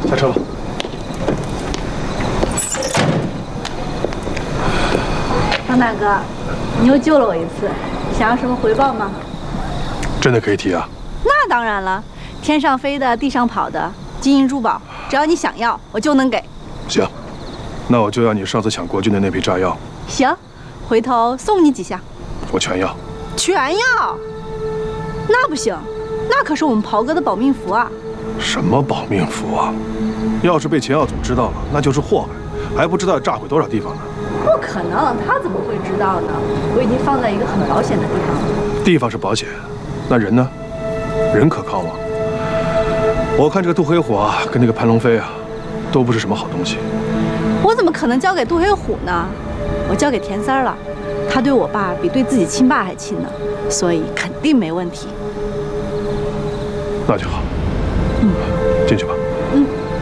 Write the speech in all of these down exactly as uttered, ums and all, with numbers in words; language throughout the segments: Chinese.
下车吧。 方大哥，你又救了我一次，想要什么回报吗？ 真的可以提啊？ 那当然了，天上飞的，地上跑的，金银珠宝，只要你想要，我就能给。 行，那我就要你上次抢国军的那批炸药。 行，回头送你几箱。 我全要。 全要？那不行，那可是我们袍哥的保命符啊。 什么保命符啊？要是被钱耀祖知道了，那就是祸害，还不知道要炸毁多少地方呢。 不可能，他怎么会知道呢？我已经放在一个很保险的地方了。 地方是保险，那人呢？人可靠吗？我看这个杜黑虎啊，跟那个潘龙飞啊，都不是什么好东西。 我怎么可能交给杜黑虎呢？我交给田三儿了，他对我爸比对自己亲爸还亲呢，所以肯定没问题。 那就好。 嗯， 进去吧。 嗯。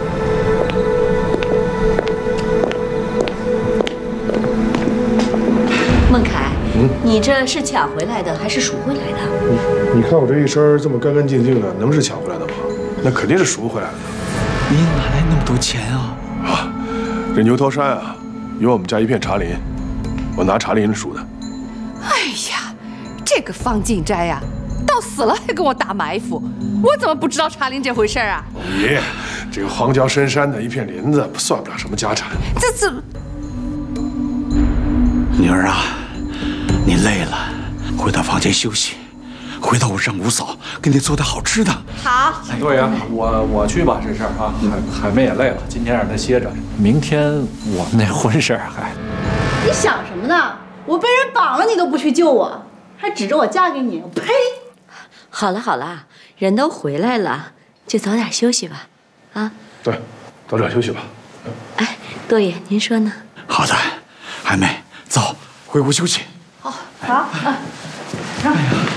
孟凯， 嗯， 你这是抢回来的还是赎回来的？ 你你看我这一身这么干干净净的，能是抢回来的吗？那肯定是赎回来的。 您哪来那么多钱啊？ 啊，这牛头山啊，有我们家一片茶林，我拿茶林赎的。 哎呀，这个方进斋呀、啊，到死了还跟我打埋伏，我怎么不知道茶林这回事啊？ 爷，这个荒郊深山的一片林子，算不了什么家产。 这这， 女儿啊，你累了，回到房间休息。回头我让五嫂给你做点好吃的。 好， 多爷，我我去吧，这事儿啊，海海妹也累了，今天让她歇着，明天我们那婚事还…… 你想什么呢？我被人绑了，你都不去救我，还指着我嫁给你，我呸！ 好了好了，人都回来了，就早点休息吧，啊？ 对，早点休息吧。 哎，多爷，您说呢？ 好的，海妹，走，回屋休息。 好，好啊。哎呀。